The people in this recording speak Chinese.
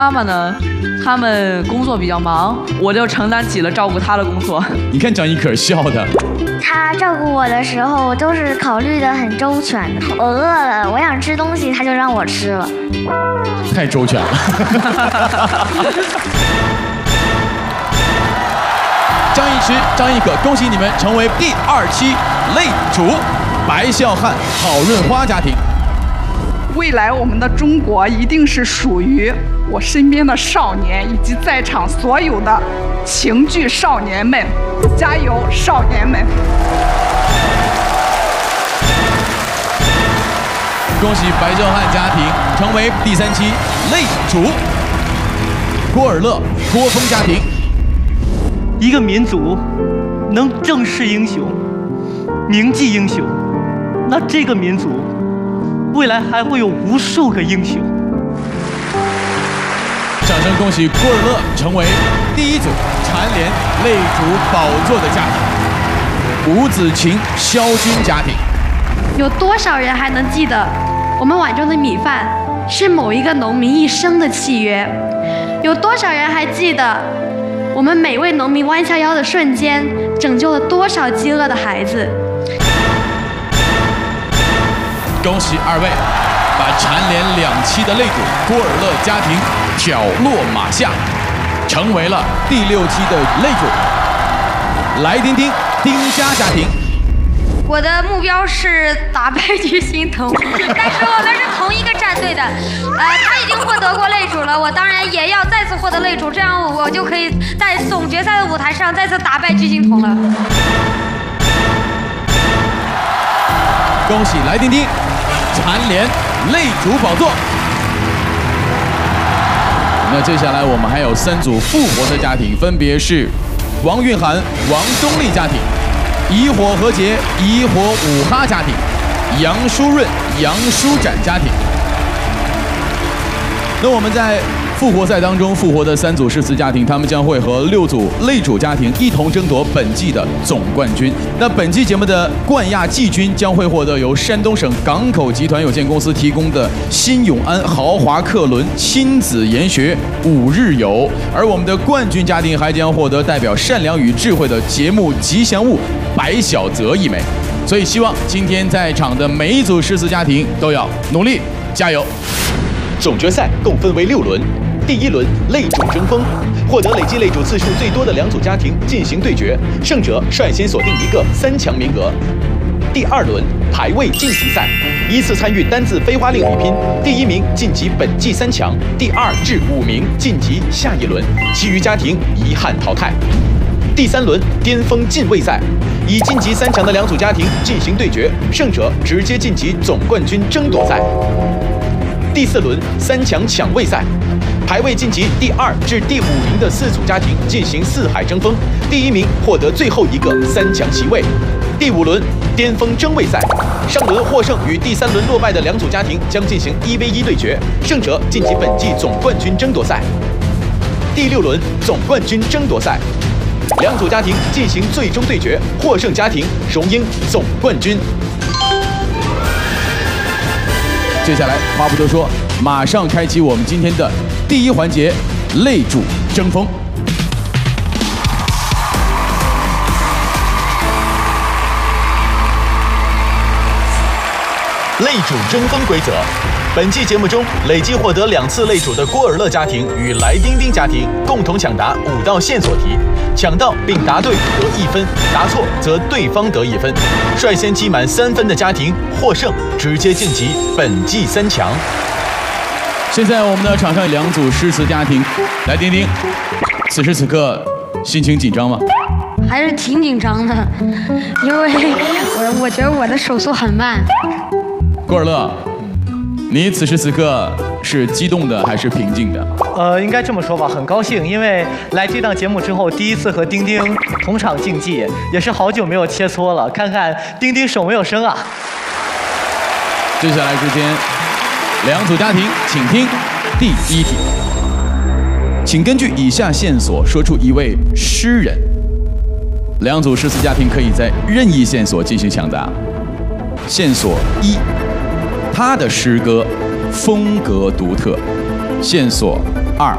妈妈呢，他们工作比较忙，我就承担起了照顾他的工作。 你看张一可笑的， 他照顾我的时候都是考虑得很周全的。我饿了，我想吃东西，他就让我吃了。 太周全了。张一驰、张一可，恭喜你们成为第2期擂主白孝汉郝润花家庭。 未来我们的中国一定是属于我身边的少年以及在场所有的情剧少年们，加油，少年们！ 恭喜白孝汉家庭成为第3期擂主郭尔乐、郭峰家庭。 一个民族能正视英雄、铭记英雄，那这个民族未来还会有无数个英雄。 掌声恭喜郭尔乐成为第1组蝉联擂主宝座的家庭。吴子晴、肖军家庭。 有多少人还能记得我们碗中的米饭是某一个农民一生的契约？有多少人还记得我们每位农民弯下腰的瞬间拯救了多少饥饿的孩子？ 恭喜2位把蝉联2期的擂主郭尔乐家庭挑落马下，成为了第6期的擂主来丁丁、丁家家庭。 我的目标是打败巨星腾，但是我们是同一个战队的。他已经获得过擂主了，我当然也要再次获得擂主，这样我就可以在总决赛的舞台上再次打败巨星腾了。 恭喜来丁丁蝉联擂主宝座。那接下来我们还有3组复活的家庭，分别是王韵涵、王东丽家庭。以火和解、以火五哈家庭，杨舒润、杨舒展家庭。那我们在复活赛当中复活的3组诗词家庭，他们将会和6组擂主家庭一同争夺本季的总冠军。那本期节目的冠亚季军将会获得由山东省港口集团有限公司提供的新永安豪华客轮亲子研学5日游，而我们的冠军家庭还将获得代表善良与智慧的节目吉祥物白小泽1枚。所以希望今天在场的每一组诗词家庭都要努力加油。 总决赛共分为6轮，第1轮擂主争锋，获得累计擂主次数最多的2组家庭进行对决，胜者率先锁定一个3强名额。第2轮排位晋级赛，依次参与单字飞花令比拼，第1名晋级本季3强，第2至5名晋级下一轮，其余家庭遗憾淘汰。第3轮巅峰进位赛，以晋级3强的2组家庭进行对决，胜者直接晋级总冠军争夺赛。第4轮3强抢位赛，排位晋级第2至第5名的4组家庭进行四海争锋，第1名获得最后一个3强席位。第5轮巅峰争位赛，上轮获胜与第3轮落败的2组家庭将进行1v1对决，胜者晋级本季总冠军争夺赛。第6轮总冠军争夺赛，2组家庭进行最终对决，获胜家庭荣膺总冠军。 接下来话不多说，马上开启我们今天的第1环节擂主争锋。 擂主争锋规则：本期节目中，累计获得2次擂主的郭尔乐家庭与来丁丁家庭共同抢答5道线索题，抢到并答对得1分，答错则对方得1分。率先积满3分的家庭获胜，直接晋级本季3强。 现在我们的场上有2组诗词家庭，来丁丁，此时此刻心情紧张吗？ 还是挺紧张的，因为我觉得我的手速很慢。 郭尔乐，你此时此刻是激动的还是平静的？ 应该这么说吧，很高兴，因为来这档节目之后，第1次和丁丁同场竞技，也是好久没有切磋了。看看丁丁手没有生啊！ 接下来时间，2组家庭，请听第1题，请根据以下线索说出一位诗人。2组诗词家庭可以在任意线索进行抢答。线索1，他的诗歌风格独特。线索2，